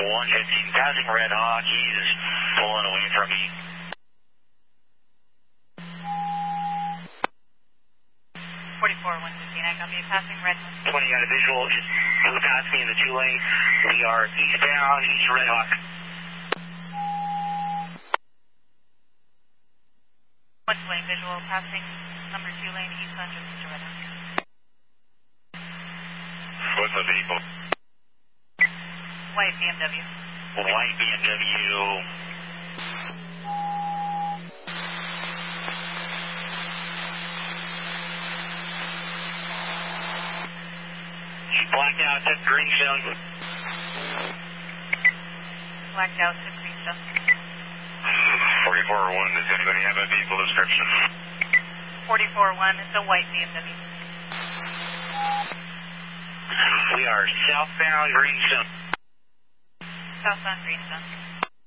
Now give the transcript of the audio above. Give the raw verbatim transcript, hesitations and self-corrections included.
one fifteen, passing Red Hawk. He's pulling away from me. forty-four, one fifteen, I copy. Passing Red Hawk. twenty got a visual. Just move past me in the two lane. We are eastbound, East Red Hawk. One lane visual, passing number two lane, east on Mister Red Hawk. What's the vehicle? White B M W. White B M W. She blacked out, took Greenstone. Blacked out to Greenstone. forty-four one, does anybody have a vehicle description? forty-four one, it's a white B M W. We are southbound Greenstone. Southbound Greenstone.